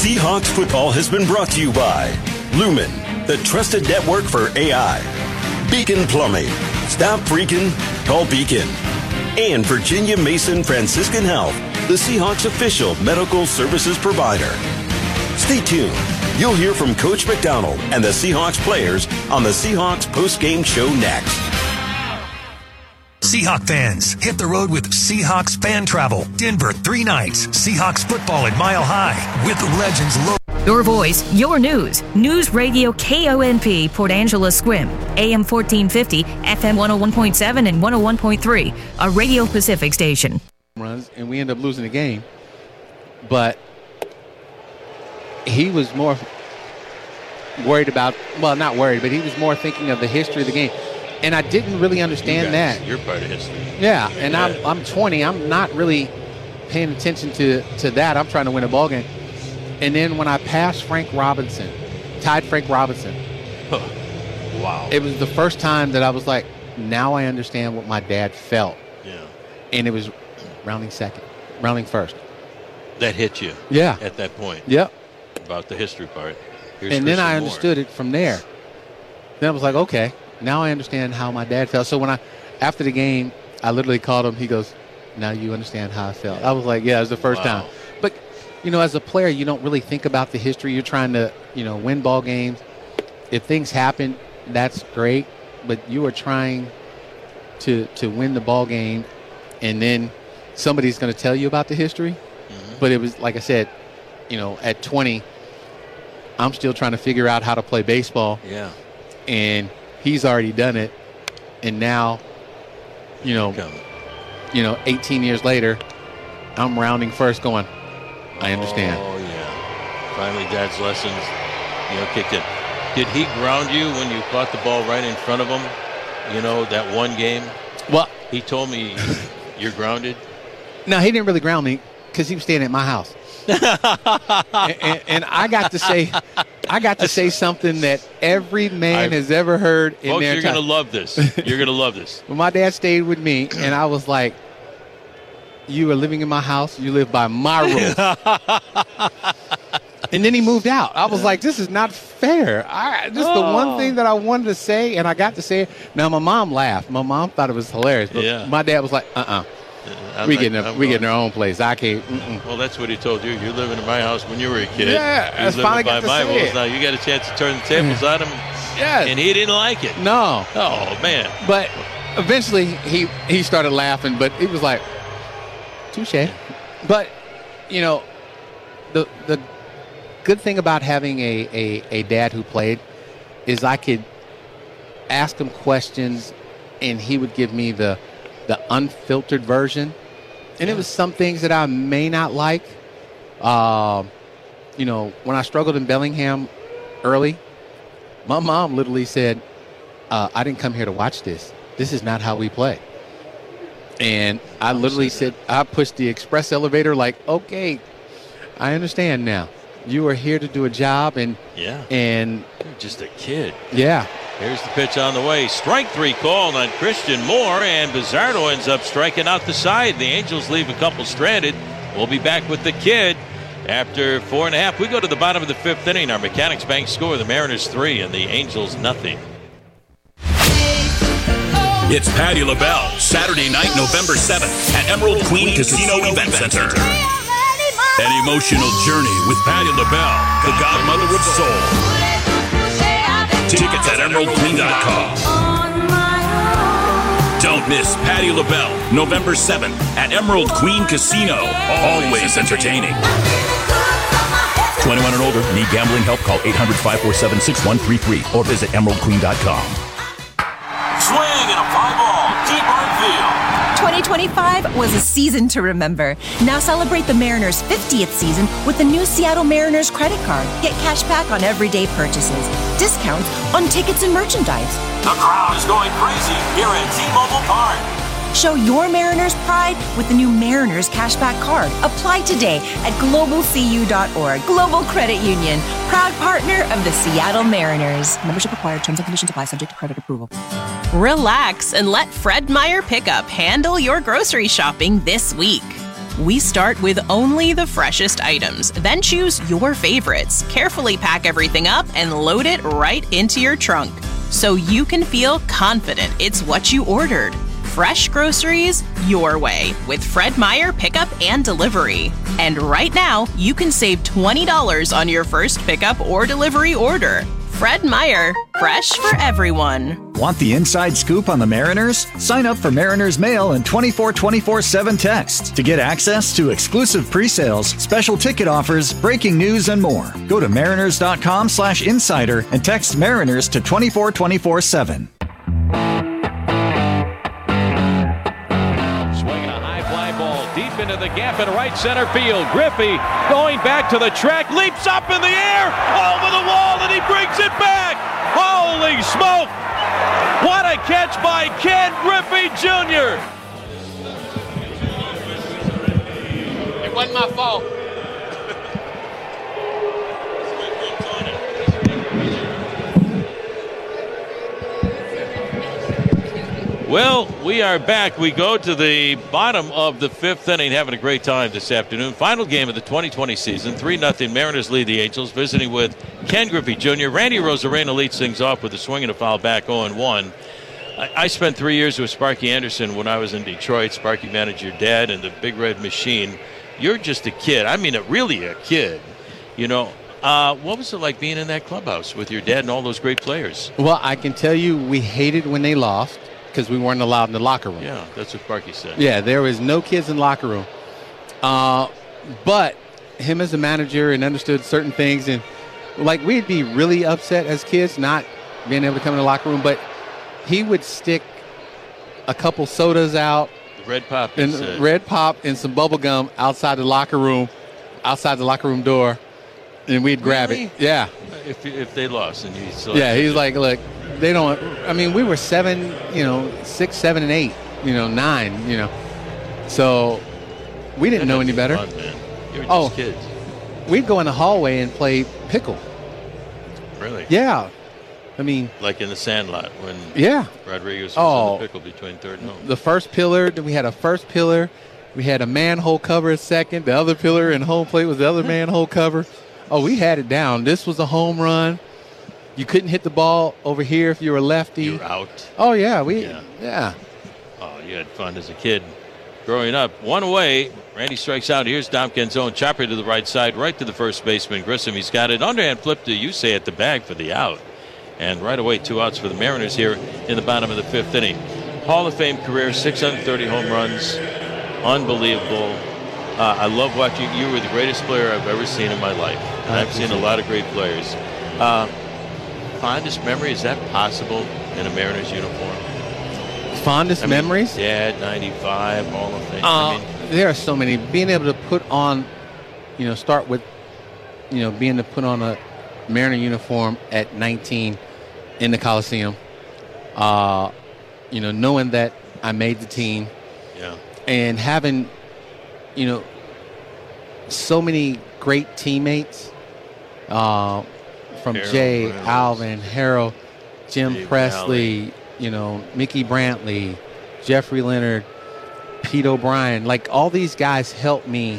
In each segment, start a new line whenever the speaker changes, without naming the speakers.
Seahawks football has been brought to you by Lumen, the trusted network for AI. Beacon Plumbing. Stop freaking, call Beacon. And Virginia Mason Franciscan Health, the Seahawks official medical services provider. Stay tuned. You'll hear from Coach McDonald and the Seahawks players on the Seahawks postgame show next.
Seahawks fans, hit the road with Seahawks Fan Travel. Denver, 3 nights. Seahawks football at Mile High with legends.
Your voice, your news. News Radio KONP, Port Angeles Squim. AM 1450, FM 101.7 and 101.3. A Radio Pacific station.
Runs, and we end up losing the game. But he was more worried about, well, not worried, but he was more thinking of the history of the game. And I didn't really understand that.
You're part of history.
Yeah, and I'm 20. I'm not really paying attention to that. I'm trying to win a ball game. And then when I passed Frank Robinson, tied Frank Robinson,
wow.
It was the first time that I was like, now I understand what my dad felt.
Yeah.
And it was rounding first.
That hit you.
Yeah.
At that point.
Yep.
About the history part.
And then I understood it from there. Then I was like, okay, now I understand how my dad felt. So after the game, I literally called him. He goes, now you understand how I felt. I was like, yeah, it was the first time. But, as a player, you don't really think about the history. You're trying to, win ball games. If things happen, that's great. But you are trying to win the ball game, and then somebody's going to tell you about the history. Mm-hmm. But it was, like I said, at 20, I'm still trying to figure out how to play baseball.
Yeah.
And he's already done it. And now, 18 years later, I'm rounding first going, I understand.
Oh, yeah. Finally, Dad's lessons, kicked in. Did he ground you when you caught the ball right in front of him? That one game?
Well,
he told me you're grounded.
No, he didn't really ground me because he was staying at my house. and I got to say something that every man has ever heard in their
time. Folks, you're going to love this. You're going to love this.
Well, my dad stayed with me, and I was like, you are living in my house. You live by my rules. And then he moved out. I was like, this is not fair. This is the one thing that I wanted to say, and I got to say it. Now, my mom laughed. My mom thought it was hilarious. But my dad was like, we getting our own place. I can't.
Well, that's what he told you. You're living in my house when you were a kid.
Yeah,
He's living by my rules. Now you got a chance to turn the tables on him.
Yeah,
and he didn't like it.
No.
Oh man.
But eventually he started laughing. But he was like, touche. But the good thing about having a dad who played is I could ask him questions, and he would give me the unfiltered version. And it was some things that I may not like. When I struggled in Bellingham early, my mom literally said, I didn't come here to watch this. This is not how we play. And I literally said, I pushed the express elevator like, okay, I understand now. You are here to do a job, and
you're just a kid.
Yeah.
Here's the pitch on the way. Strike 3 called on Christian Moore, and Bizzardo ends up striking out the side. The Angels leave a couple stranded. We'll be back with the kid after 4.5. We go to the bottom of the 5th inning. Our Mechanics Bank score, the Mariners 3 and the Angels nothing.
It's Patti LaBelle, Saturday night, November 7th at Emerald Queen Casino Event Center. An emotional journey with Patti LaBelle, the godmother of soul. Tickets at emeraldqueen.com. Don't miss Patti LaBelle, November 7th at Emerald Queen Casino. Always entertaining. 21 and older. Need gambling help? Call 800-547-6133 or visit emeraldqueen.com.
Swing and a fly ball. Deeper in field.
2025 was a season to remember. Now celebrate the Mariners' 50th season with the new Seattle Mariners credit card. Get cash back on everyday purchases, discounts on tickets and merchandise.
The crowd is going crazy here at T-Mobile Park.
Show your Mariners pride with the new Mariners cashback card. Apply today at globalcu.org. Global Credit Union, proud partner of the Seattle Mariners. Membership required. Terms and conditions apply. Subject to credit approval.
Relax and let Fred Meyer Pickup handle your grocery shopping this week. We start with only the freshest items, then choose your favorites, carefully pack everything up, and load it right into your trunk, so you can feel confident it's what you ordered. Fresh groceries your way with Fred Meyer pickup and delivery. And right now, you can save $20 on your first pickup or delivery order. Fred Meyer, fresh for everyone.
Want the inside scoop on the Mariners? Sign up for Mariners Mail and 24/7 text to get access to exclusive pre-sales, special ticket offers, breaking news, and more. Go to mariners.com/insider and text Mariners to 24/7.
Into the gap in right center field. Griffey going back to the track, leaps up in the air, over the wall, and he brings it back. Holy smoke! What a catch by Ken Griffey Jr.
It wasn't my fault.
Well, we are back. We go to the bottom of the fifth inning, having a great time this afternoon. Final game of the 2020 season, 3-0. Mariners lead the Angels, visiting with Ken Griffey Jr. Randy Rosarena leads things off with a swing and a foul back 0-1. I spent 3 years with Sparky Anderson when I was in Detroit. Sparky managed your dad and the Big Red Machine. You're just a kid. I mean, really a kid. You know, what was it like being in that clubhouse with your dad and all those great players?
Well, I can tell you we hated when they lost, because we weren't allowed in the locker room.
Yeah, that's what Sparky said.
Yeah, there was no kids in the locker room. But him as a manager and understood certain things, and like we'd be really upset as kids not being able to come in the locker room, but he would stick a couple sodas out,
Red Pop
and some bubble gum outside the locker room door, and we'd grab it. Yeah.
If they lost and you still.
Yeah, he's like, look, they don't. I mean, we were 7, 6, 7, and 8, 9, So we didn't know any better.
Fun, man. You were just kids.
We'd go in the hallway and play pickle.
Really?
Yeah. I mean,
like in the Sandlot when Rodriguez was in the pickle between third and home.
The first pillar, we had a first pillar. We had a manhole cover at second. The other pillar in home plate was the other manhole cover. Oh, we had it down. This was a home run. You couldn't hit the ball over here if you were a lefty.
You were out.
Oh, yeah.
Yeah. Oh, you had fun as a kid. Growing up, one away. Randy strikes out. Here's Tompkins' own chopper to the right side, right to the first baseman, Grissom. He's got it. Underhand flip to Yusei at the bag for the out. And right away, 2 outs for the Mariners here in the bottom of the fifth inning. Hall of Fame career, 630 home runs. Unbelievable. I love watching. You were the greatest player I've ever seen in my life. And I've seen a lot of great players. Fondest memory, is that possible in a Mariners uniform?
Fondest memories?
Dad, 95, Hall of Fame.
There are so many. Being able to put on, start with, being able to put on a Mariner uniform at 19 in the Coliseum. Knowing that I made the team.
Yeah.
And having, so many great teammates. From Jay, Reynolds, Alvin, Harold, Jim Dave Presley, Mickey Brantley, Jeffrey Leonard, Pete O'Brien. Like, all these guys helped me,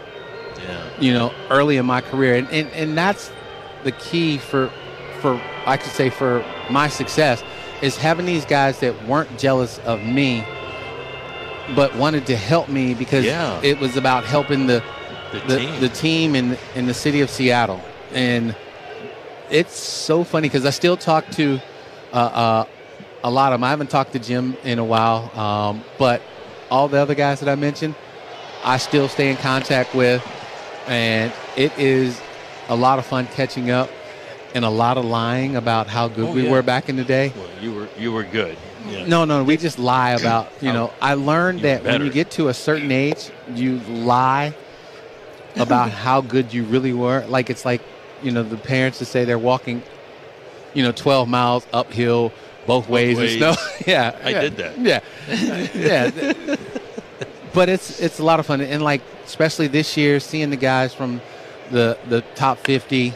early in my career. And that's the key for I could say for my success, is having these guys that weren't jealous of me but wanted to help me, because it was about helping the team in the city of Seattle. And it's so funny because I still talk to a lot of them. I haven't talked to Jim in a while, but all the other guys that I mentioned, I still stay in contact with, and it is a lot of fun catching up and a lot of lying about how good we were back in the day.
Well, you were good. Yeah.
No, we just lie about, I learned that when you get to a certain age, you lie about how good you really were. Like, it's like, the parents that say they're walking, 12 miles uphill both ways and stuff. Yeah.
I did that.
Yeah. Yeah. But it's a lot of fun. And, like, especially this year, seeing the guys from the top 50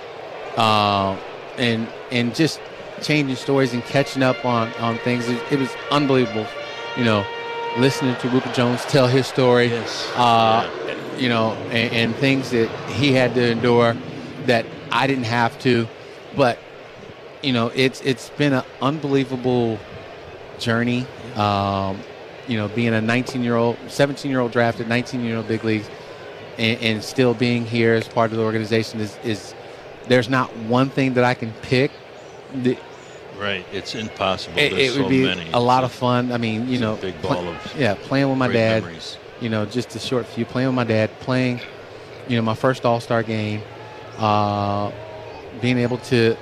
and just changing stories and catching up on things. It was unbelievable, listening to Rupert Jones tell his story, you know, and things that he had to endure that I didn't have to. But, you know, it's been an unbelievable journey. You know, being a 17-year-old drafted, 19-year-old big leagues, and still being here as part of the organization is there's not one thing that I can pick.
Right, it's impossible.
It would be a lot of fun. I mean, you know,
big ball of
playing with my dad.
Memories.
You know, just a short few. Playing with my dad, playing, you know, my first All-Star game, being able to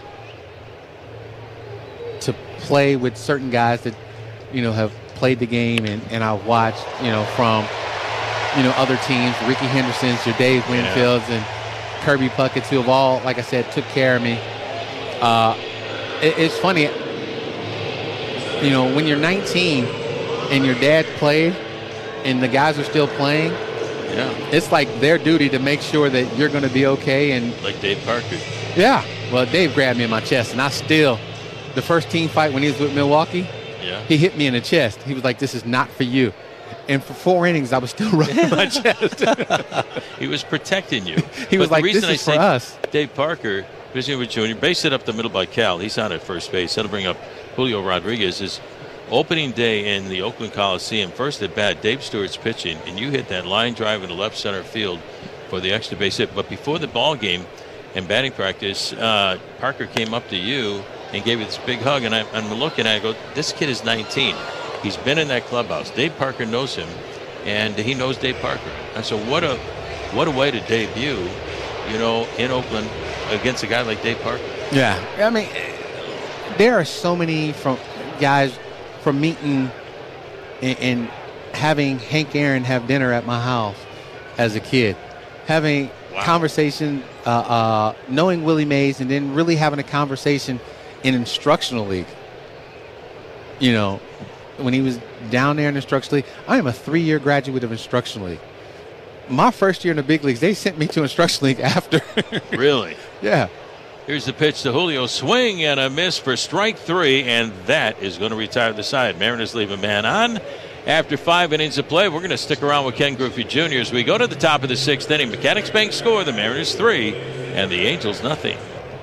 play with certain guys that, you know, have played the game, and I watched, you know, from, you know, other teams, Ricky Henderson's, your Dave Winfields, and Kirby Puckett's, who have all, like I said, took care of me. It's funny, you know, when you're 19 and your dad played and the guys are still playing, it's like their duty to make sure that you're going to be okay. And
like Dave Parker.
Yeah. Well, Dave grabbed me in my chest, and I still, the first team fight when he was with Milwaukee, he hit me in the chest. He was like, "This is not for you." And for 4 innings, I was still rubbing my chest.
He was protecting you.
He was like, "This is for us." Dave
Parker, visiting with Junior, base it up the middle by Cal. He's on at first base. That'll bring up Julio Rodriguez. His opening day in the Oakland Coliseum, first at bat, Dave Stewart's pitching, and you hit that line drive in the left center field for the extra base hit. But before the ball game and batting practice, Parker came up to you and gave you this big hug. And I'm looking at it, I go, this kid is 19. He's been in that clubhouse. Dave Parker knows him, and he knows Dave Parker. And so what a way to debut, you know, in Oakland against a guy like Dave Parker.
Yeah. I mean, there are so many guys from meeting and having Hank Aaron have dinner at my house as a kid, having conversation, knowing Willie Mays, and then really having a conversation in instructional league. You know, when he was down there in instructional league, I am a 3-year graduate of instructional league. My first year in the big leagues, they sent me to instructional league after.
Really?
Yeah.
Here's the pitch to Julio. Swing and a miss for strike 3, and that is going to retire the side. Mariners leave a man on after 5 innings of play. We're going to stick around with Ken Griffey Jr. as we go to the top of the 6th inning. Mechanics Bank score, the Mariners 3 and the Angels nothing.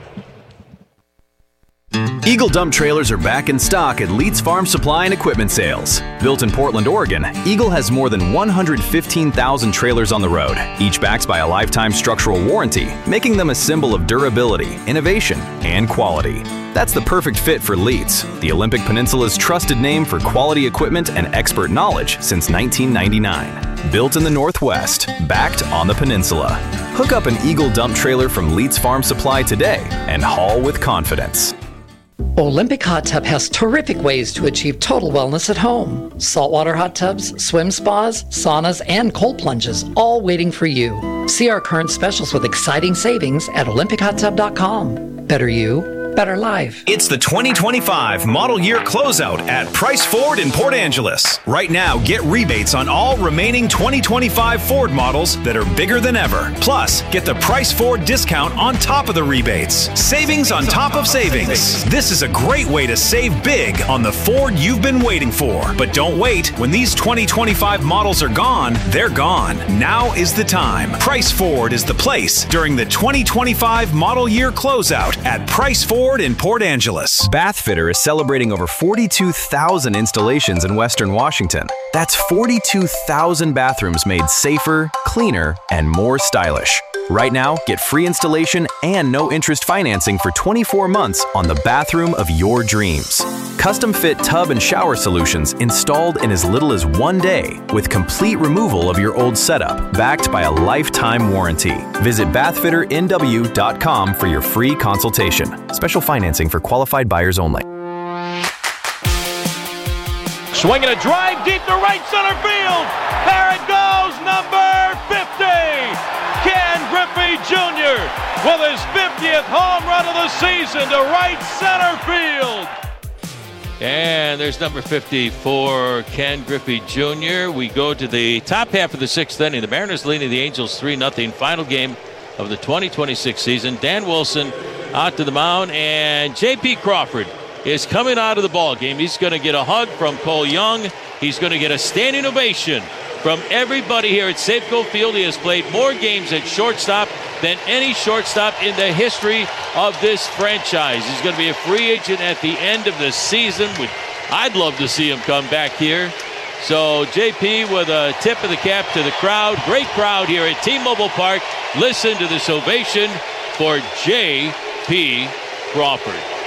Eagle Dump Trailers are back in stock at Leeds Farm Supply and Equipment Sales. Built in Portland, Oregon, Eagle has more than 115,000 trailers on the road, each backed by a lifetime structural warranty, making them a symbol of durability, innovation, and quality. That's the perfect fit for Leeds, the Olympic Peninsula's trusted name for quality equipment and expert knowledge since 1999. Built in the Northwest, backed on the peninsula. Hook up an Eagle Dump Trailer from Leeds Farm Supply today and haul with confidence.
Olympic Hot Tub has terrific ways to achieve total wellness at home. Saltwater hot tubs, swim spas, saunas, and cold plunges, all waiting for you. See our current specials with exciting savings at OlympicHotTub.com. Better you, better life.
It's the 2025 model year closeout at Price Ford in Port Angeles. Right now, get rebates on all remaining 2025 Ford models that are bigger than ever. Plus, get the Price Ford discount on top of the rebates. Savings on top of savings. This is a great way to save big on the Ford you've been waiting for. But don't wait. When these 2025 models are gone, they're gone. Now is the time. Price Ford is the place during the 2025 model year closeout at Price Ford in Port Angeles.
Bathfitter is celebrating over 42,000 installations in Western Washington. That's 42,000 bathrooms made safer, cleaner, and more stylish. Right now, get free installation and no interest financing for 24 months on the bathroom of your dreams. Custom fit tub and shower solutions installed in as little as 1 day with complete removal of your old setup, backed by a lifetime warranty. Visit bathfitternw.com for your free consultation. Special financing for qualified buyers only.
Swinging a drive deep to right center field. There it goes, number 50. Ken Griffey Jr. with his 50th home run of the season to right center field. And there's number 50 for Ken Griffey Jr. We go to the top half of the 6th inning. The Mariners leading the Angels 3-0. Final game of the 2026 season. Dan Wilson out to the mound, and J.P. Crawford is coming out of the ball game. He's going to get a hug from Cole Young He's going to get a standing ovation from everybody here at Safeco Field. He has played more games at shortstop than any shortstop in the history of this franchise. He's going to be a free agent at the end of the season. I'd love to see him come back here. So JP with a tip of the cap to the crowd. Great crowd here at T-Mobile Park. Listen to this ovation for J.P. Crawford.